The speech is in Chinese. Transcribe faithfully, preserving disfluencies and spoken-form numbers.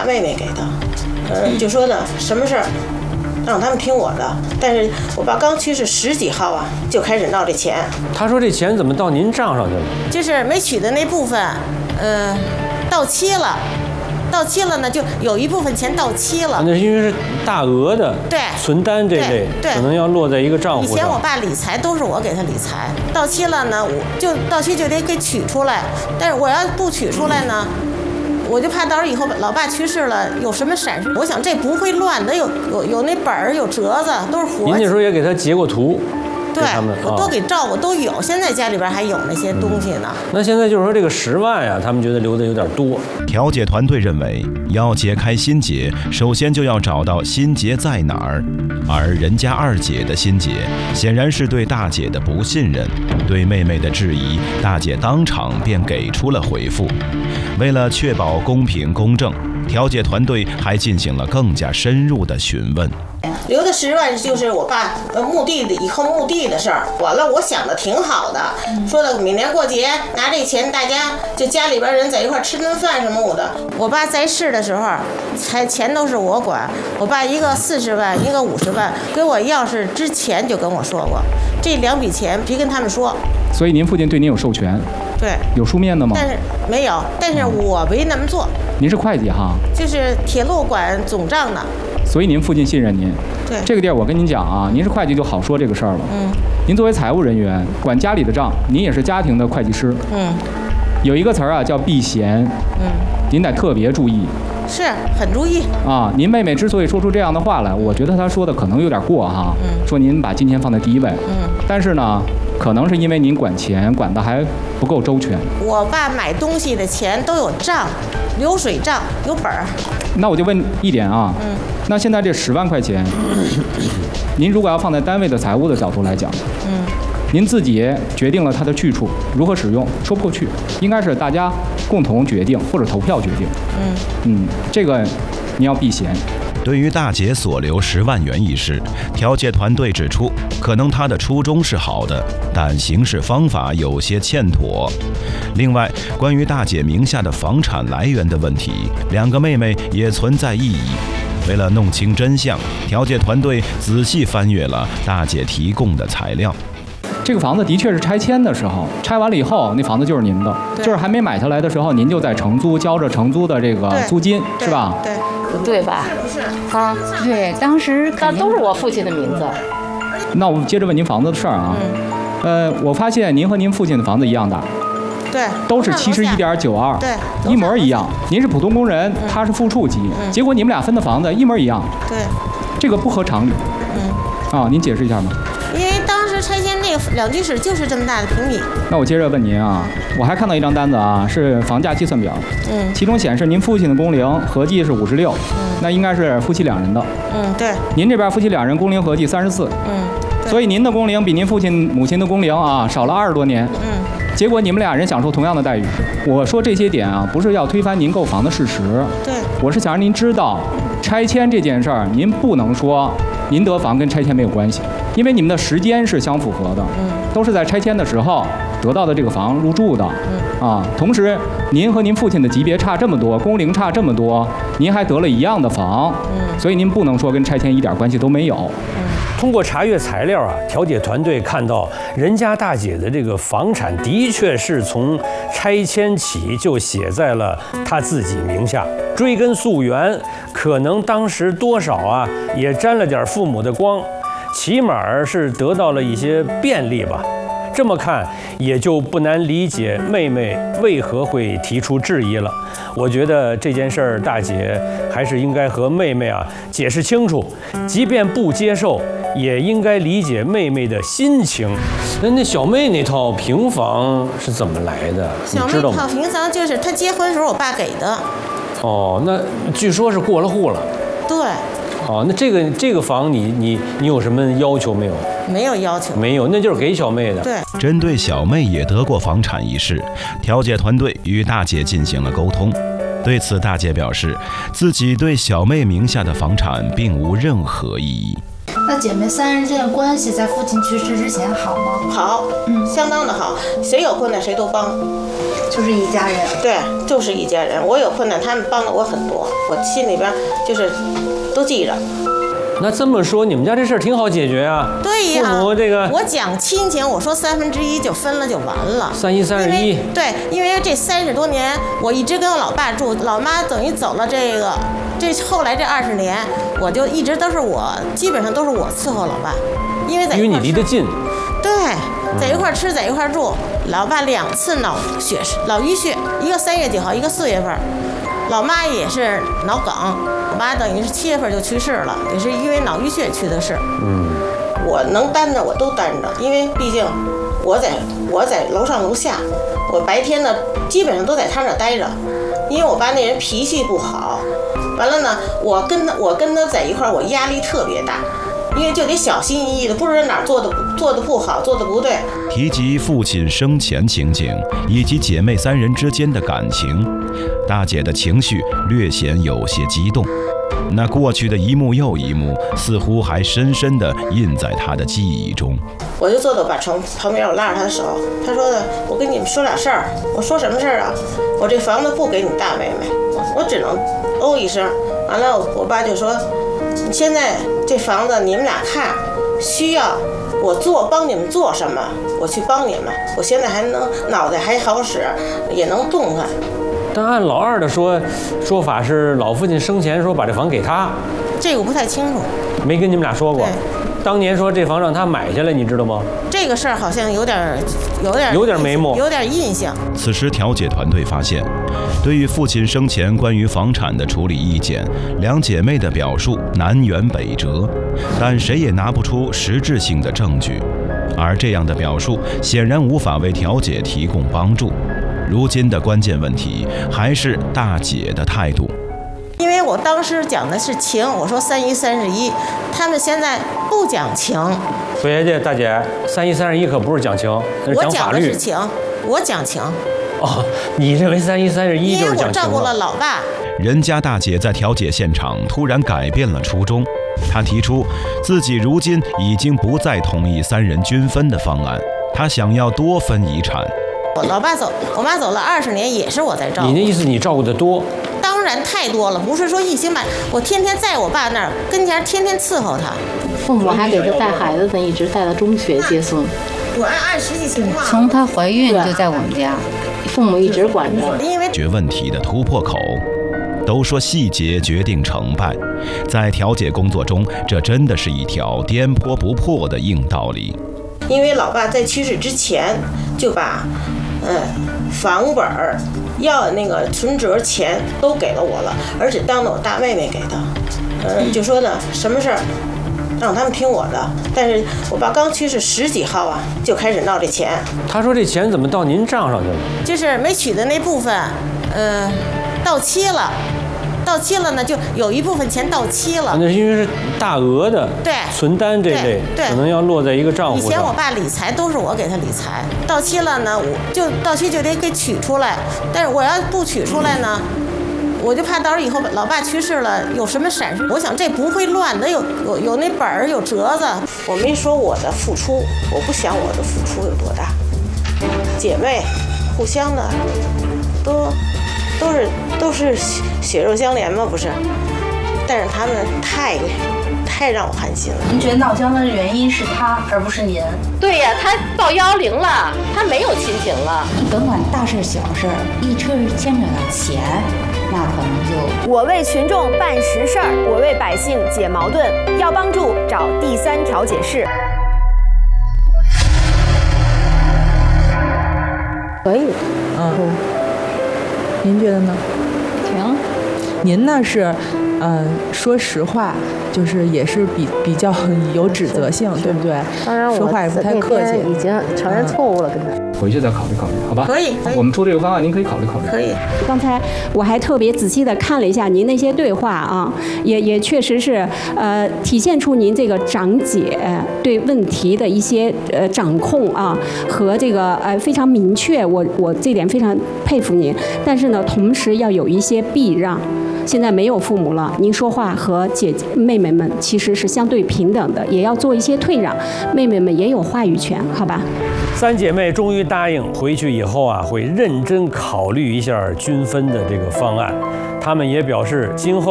爸妹妹给的，嗯，就说的什么事儿让他们听我的。但是我爸刚去世十几号啊，就开始闹这钱。 他说这钱怎么到您账上去了？ 就是没取的那部分，呃，到期了。到期了呢，就有一部分钱到期了。 那是因为是大额的， 对， 存单这类， 对， 可能要落在一个账户上。 以前我爸理财都是我给他理财，到期了呢，我就到期就得给取出来。但是我要不取出来呢，我就怕到时候以后老爸去世了有什么闪失。我想这不会乱的，有有有那本儿有折子，都是活。 您那时候也给他截过图。 对，我都给照过，都有。现在家里边还有那些东西呢。 那现在就是说这个十万呀，他们觉得留的有点多。 调解团队认为，要解开心结，首先就要找到心结在哪儿。而人家二姐的心结，显然是对大姐的不信任，对妹妹的质疑，大姐当场便给出了回复。为了确保公平公正，调解团队还进行了更加深入的询问。 留的十万就是我爸呃墓地的以后墓地的事儿。完了，我想的挺好的，说的每年过节拿这钱，大家就家里边人在一块吃顿饭什么的。我爸在世的时候，才钱都是我管。我爸一个四十万，一个五十万，给我要是之前就跟我说过，这两笔钱别跟他们说。 所以您父亲对您有授权？ 对， 有书面的吗？ 但是没有，但是我没那么做。 您是会计哈？ 就是铁路管总账的。 所以您父亲信任您。 对， 这个地儿我跟您讲啊，您是会计就好说这个事儿了。 嗯。 您作为财务人员，管家里的账，您也是家庭的会计师。 嗯。 有一个词儿啊，叫避嫌。 嗯。 您得特别注意。 是很注意。 啊，您妹妹之所以说出这样的话来，我觉得她说的可能有点过哈。 嗯。 说您把金钱放在第一位。 嗯。 但是呢，可能是因为您管钱管得还不够周全。 我爸买东西的钱都有账，流水账有本儿。 那我就问一点啊， 嗯， 那现在这十万块钱，您如果要放在单位的财务的角度来讲， 嗯， 您自己决定了它的去处，如何使用，说不过去，应该是大家共同决定或者投票决定。 嗯嗯，这个你要避嫌。 对于大姐所留十万元一事，调解团队指出，可能她的初衷是好的，但行事方法有些欠妥。另外，关于大姐名下的房产来源的问题，两个妹妹也存在异议。为了弄清真相，调解团队仔细翻阅了大姐提供的材料。 这个房子的确是拆迁的时候，拆完了以后，那房子就是您的，就是还没买下来的时候，您就在承租，交着承租的这个租金，是吧？ 对。 不对吧？ 不是啊，对，当时那都是我父亲的名字。 那我接着问您房子的事儿啊。嗯。呃，我发现您和您父亲的房子一样大。 对。 都是七十一点九二。 对。 一模一样。您是普通工人，他是副处级，结果你们俩分的房子一模一样。 对。 这个不合常理。 嗯。 啊，您解释一下吗？ 因为当时拆迁那个两居室就是这么大的平米。 那我接着问您啊，我还看到一张单子啊，是房价计算表。 嗯。 其中显示您父亲的工龄合计是五十六。 嗯。 那应该是夫妻两人的。 嗯，对。 您这边夫妻两人工龄合计三十四。 嗯。 所以您的工龄比您父亲母亲的工龄啊少了二十多年。 嗯。 结果你们俩人享受同样的待遇。我说这些点啊，不是要推翻您购房的事实。 对。 我是想让您知道，拆迁这件事儿，您不能说您得房跟拆迁没有关系，因为你们的时间是相符合的。 嗯。 都是在拆迁的时候得到的这个房入住的。 嗯。 啊，同时您和您父亲的级别差这么多，工龄差这么多，您还得了一样的房。 嗯。 所以您不能说跟拆迁一点关系都没有。 嗯。 通过查阅材料啊，调解团队看到人家大姐的这个房产的确是从拆迁起就写在了她自己名下。追根溯源，可能当时多少啊也沾了点父母的光，起码是得到了一些便利吧。这么看也就不难理解妹妹为何会提出质疑了。我觉得这件事儿，大姐还是应该和妹妹啊解释清楚，即便不接受，也应该理解妹妹的心情。那那小妹那套平房是怎么来的？ 小妹套平房就是她结婚时候我爸给的。 哦，那据说是过了户了。 对。 哦，那这个这个房你你你有什么要求没有？ 没有要求。 没有，那就是给小妹的。 对。 针对小妹也得过房产一事，调解团队与大姐进行了沟通。对此，大姐表示自己对小妹名下的房产并无任何异议。 那姐妹三人之间的关系在父亲去世之前好吗？ 好，嗯，相当的好，谁有困难谁都帮， 就是一家人。 对，就是一家人。我有困难，他们帮了我很多，我心里边就是都记着。 那这么说，你们家这事儿挺好解决啊？ 对呀， 父母这个， 我讲亲情，我说三分之一就分了就完了。 三一三十一。 对，因为这三十多年，我一直跟我老爸住，老妈等于走了这个，这后来这二十年，我就一直都是我，基本上都是我伺候老爸，因为在因为你离得近。 对，在一块儿吃，在一块儿住。老爸两次脑血脑淤血，一个三月九号，一个四月份。老妈也是脑梗，我妈等于是七月份就去世了，也是因为脑淤血去的世。嗯，我能担着我都担着，因为毕竟我在我在楼上楼下，我白天呢基本上都在他那儿待着，因为我爸那人脾气不好。完了呢，我跟他我跟他在一块儿，我压力特别大。因为就得小心翼翼的，不知道哪儿做的做的不好，做的不对。 提及父亲生前情景以及姐妹三人之间的感情，大姐的情绪略显有些激动。那过去的一幕又一幕，似乎还深深地印在她的记忆中。 我就坐到把床旁边，我拉着她的手，她说的：“我跟你们说点事儿。”我说什么事儿啊？我这房子不给你大妹妹，我只能哦一声。完了，我爸就说：“你现在这房子你们俩看，需要我做帮你们做什么，我去帮你们。我现在还能脑袋还好使，也能动弹。” 但按老二的说说法是，老父亲生前说把这房给他， 这个我不太清楚， 没跟你们俩说过。当年说这房让他买下来，你知道吗？ 这个事儿好像有点有点有点眉目， 有点印象。 此时调解团队发现，对于父亲生前关于房产的处理意见，两姐妹的表述南辕北辙，但谁也拿不出实质性的证据，而这样的表述显然无法为调解提供帮助。如今的关键问题还是大姐的态度。 因为我当时讲的是情，我说三一三十一，他们现在不讲情。 别介，大姐，三一三十一可不是讲情，那是讲法律。 我讲的是情，我讲情。 哦，你认为三一三十一就是讲情？ 因为我照顾了老爸。 人家大姐在调解现场突然改变了初衷，她提出自己如今已经不再同意三人均分的方案，她想要多分遗产。 我老爸走，我妈走了二十年，也是我在照顾。 你那意思，你照顾的多？ 当然太多了，不是说一星半，我天天在我爸那儿跟前，天天伺候他。 父母还给他带孩子呢，一直带到中学接送。 我按按实际情况。 从她怀孕就在我们家，父母一直管着。 因为解决问题的突破口，都说细节决定成败，在调解工作中，这真的是一条颠扑不破的硬道理。 因为老爸在去世之前就把，嗯，房本儿。要那个存折钱都给了我了，而且当着我大妹妹给的，嗯，就说呢什么事儿让他们听我的。但是我爸刚去世十几号啊，就开始闹这钱。 他说这钱怎么到您账上去了？ 就是没取的那部分，呃，到期了。到期了呢，就有一部分钱到期了。 那是因为是大额的， 对存单这类，可能要落在一个账户上。 以前我爸理财都是我给他理财，到期了呢，我就到期就得给取出来。但是我要不取出来呢，我就怕到时候以后老爸去世了有什么闪失。我想这不会乱的，有有有那本儿有折子。我没说我的付出，我不想我的付出有多大。姐妹互相的都。都是都是血肉相连嘛，不是？但是他们太太让我寒心了。 您觉得闹僵的原因是他，而不是您？ 对呀，他报幺幺零了，他没有亲情了。 甭管大事小事，一车牵扯到钱，那可能就…… 我为群众办实事儿，我为百姓解矛盾，要帮助找第三调解室。 可以，嗯。嗯，您觉得呢？ 行。 您呢是，嗯，说实话，就是也是比比较有指责性，对不对？ 当然， 说话也不太客气， 已经承认错误了，跟他。 回去再考虑考虑，好吧？ 可以， 我们出这个方案，您可以考虑考虑。 可以。 刚才我还特别仔细的看了一下您那些对话啊，也也确实是呃体现出您这个长姐对问题的一些呃掌控啊和这个呃非常明确，我我这点非常佩服您。但是呢，同时要有一些避让。 现在没有父母了，您说话和姐姐妹妹们其实是相对平等的，也要做一些退让，妹妹们也有话语权，好吧？ 三姐妹终于答应回去以后啊，会认真考虑一下均分的这个方案。她们也表示，今后